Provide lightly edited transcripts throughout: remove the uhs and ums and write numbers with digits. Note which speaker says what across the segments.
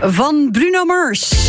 Speaker 1: van Bruno Mars.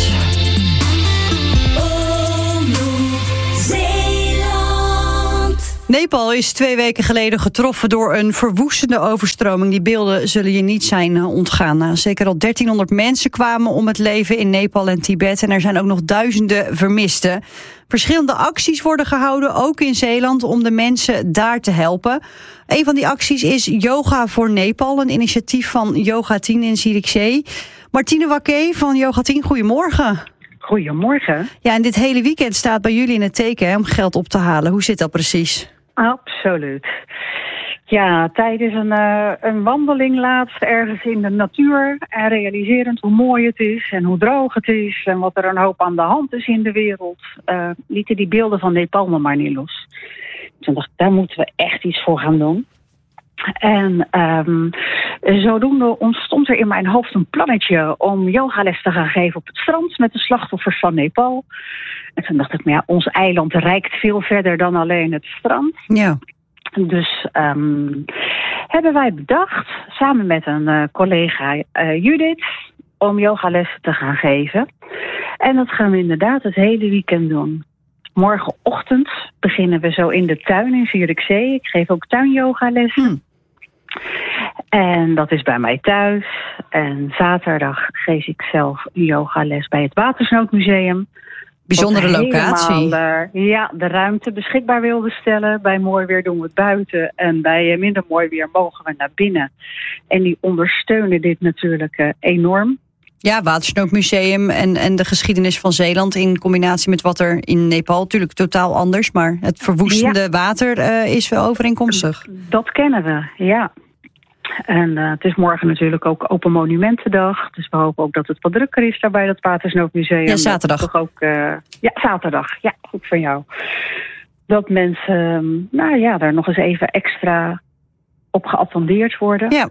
Speaker 1: Nepal is 2 weken geleden getroffen door een verwoestende overstroming. Die beelden zullen je niet zijn ontgaan. Zeker al 1300 mensen kwamen om het leven in Nepal en Tibet. En er zijn ook nog duizenden vermisten. Verschillende acties worden gehouden, ook in Zeeland, om de mensen daar te helpen. Een van die acties is Yoga voor Nepal, een initiatief van Yoga 10 in Zierikzee. Martine Wakke van Yoga 10, goedemorgen.
Speaker 2: Goedemorgen.
Speaker 1: Ja, en dit hele weekend staat bij jullie in het teken om geld op te halen. Hoe zit dat precies?
Speaker 2: Absoluut. Ja, tijdens een wandeling laatst ergens in de natuur en realiserend hoe mooi het is en hoe droog het is en wat er een hoop aan de hand is in de wereld, lieten die beelden van Nepal me maar niet los. Toen dacht ik, daar moeten we echt iets voor gaan doen. En zodoende ontstond er in mijn hoofd een plannetje om yogales te gaan geven op het strand met de slachtoffers van Nepal. En toen dacht ik, maar ja, ons eiland reikt veel verder dan alleen het strand.
Speaker 1: Ja.
Speaker 2: Dus hebben wij bedacht, samen met een collega Judith, om yogalessen te gaan geven. En dat gaan we inderdaad het hele weekend doen. Morgenochtend beginnen we zo in de tuin in Zierikzee. Ik geef ook tuinyogalessen. En dat is bij mij thuis. En zaterdag geef ik zelf yogales bij het Watersnoodmuseum.
Speaker 1: Bijzondere locatie.
Speaker 2: De ruimte beschikbaar wilde stellen. Bij mooi weer doen we het buiten. En bij minder mooi weer mogen we naar binnen. En die ondersteunen dit natuurlijk enorm.
Speaker 1: Ja, Watersnoodmuseum en de geschiedenis van Zeeland in combinatie met wat er in Nepal, natuurlijk totaal anders, maar het verwoestende water is wel overeenkomstig. Dat kennen we, ja. En het is morgen natuurlijk ook Open Monumentendag, dus we hopen ook dat het wat drukker is daar bij dat Watersnoodmuseum. Ja, zaterdag.
Speaker 2: Toch ook, zaterdag, ja, goed van jou. Dat mensen, daar nog eens even extra op geattendeerd worden.
Speaker 1: Ja.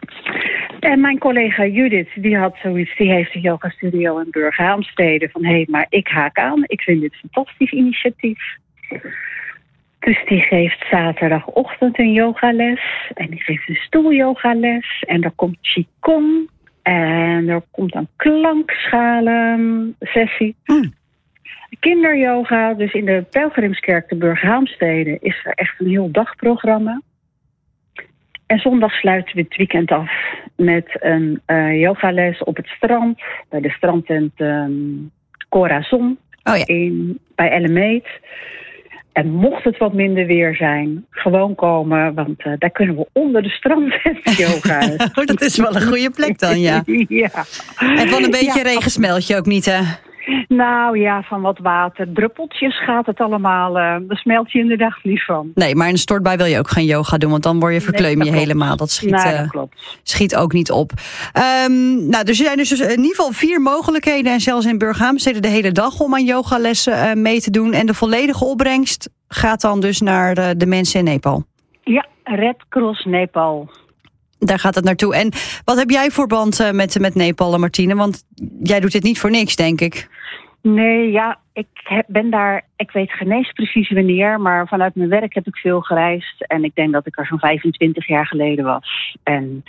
Speaker 2: En mijn collega Judith, die had zoiets, die heeft een yoga studio in Burghaamstede. Van maar ik haak aan, ik vind dit een fantastisch initiatief. Dus die geeft zaterdagochtend een yogales. En die geeft een stoelyogales. En er komt qigong. En er komt een klankschalen sessie. Kinderyoga. Dus in de Pelgrimskerk de Burghaamstede is er echt een heel dagprogramma. En zondag sluiten we het weekend af met een yogales op het strand. Bij de strandtent Corazon bij Ellemeet. En mocht het wat minder weer zijn, gewoon komen. Want daar kunnen we onder de strandtent yoga.
Speaker 1: Dat is wel een goede plek dan, ja.
Speaker 2: Ja.
Speaker 1: En van een beetje regensmeltje ook niet, hè?
Speaker 2: Nou ja, van wat water. Druppeltjes gaat het allemaal. Daar smelt je inderdaad niet van.
Speaker 1: Nee, maar in een stortbui wil je ook geen yoga doen, want dan verkleum je helemaal. Dat schiet ook niet op. Dus er zijn dus in ieder geval 4 mogelijkheden en zelfs in Burghaamstede de hele dag om aan yogalessen mee te doen. En de volledige opbrengst gaat dan dus naar de mensen in Nepal. Ja, Red Cross Nepal. Daar gaat het naartoe. En wat heb jij voor band met Nepal, Martine? Want jij doet dit niet voor niks, denk ik. Nee, ja, ik ben daar, ik weet geen eens precies wanneer, maar vanuit mijn werk heb ik veel gereisd. En ik denk dat ik er zo'n 25 jaar geleden was. En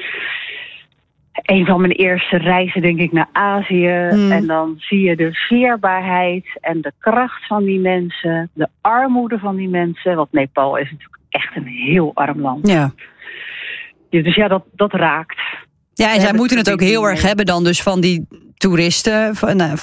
Speaker 1: een van mijn eerste reizen, denk ik, naar Azië. En dan zie je de veerbaarheid en de kracht van die mensen, de armoede van die mensen. Want Nepal is natuurlijk echt een heel arm land. Ja. Dus ja, dat raakt. Ja, en zij moeten het ook heel erg hebben dan dus van die toeristen,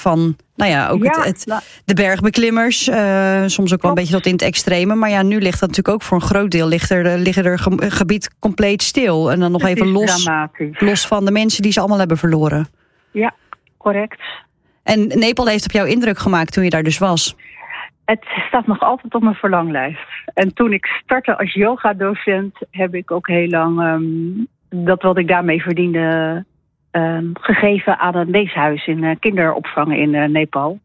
Speaker 1: de bergbeklimmers. Soms ook wel een beetje tot in het extreme. Maar ja, nu ligt dat natuurlijk ook voor een groot deel liggen er gebied compleet stil. En dan nog even los van de mensen die ze allemaal hebben verloren. Ja, correct. En Nepal heeft op jou indruk gemaakt toen je daar dus was? Het staat nog altijd op mijn verlanglijst. En toen ik startte als yogadocent heb ik ook heel lang dat wat ik daarmee verdiende gegeven aan een weeshuis in kinderopvang in Nepal.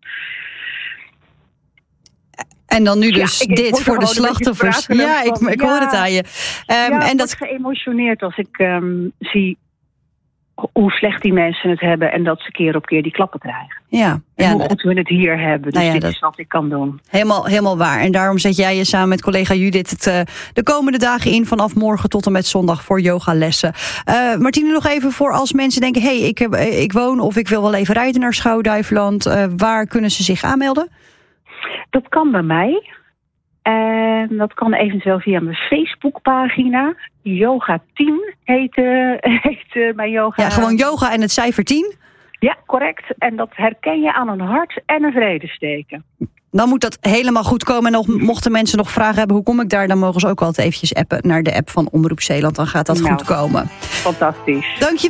Speaker 1: En dan nu dus dit voor de slachtoffers. Ja, ik hoor het aan je. En dat geëmotioneerd als ik zie
Speaker 2: hoe slecht die mensen het hebben en dat ze keer op keer die klappen krijgen.
Speaker 1: Ja.
Speaker 2: En hoe goed we het hier hebben. Dus dit is wat ik kan doen.
Speaker 1: Helemaal waar. En daarom zet jij je samen met collega Judith de komende dagen in vanaf morgen tot en met zondag voor yogalessen. Martine, nog even voor als mensen denken, ik woon of ik wil wel even rijden naar Schouw-Duiveland. Waar kunnen ze zich aanmelden?
Speaker 2: Dat kan bij mij. En dat kan eventueel via mijn Facebookpagina. Yoga 10 heet mijn yoga.
Speaker 1: Ja, gewoon yoga en het cijfer 10?
Speaker 2: Ja, correct. En dat herken je aan een hart en een vredesteken.
Speaker 1: Dan moet dat helemaal goed komen. En mochten mensen nog vragen hebben, hoe kom ik daar? Dan mogen ze ook altijd eventjes appen naar de app van Omroep Zeeland. Dan gaat dat goed komen.
Speaker 2: Fantastisch.
Speaker 1: Dank je.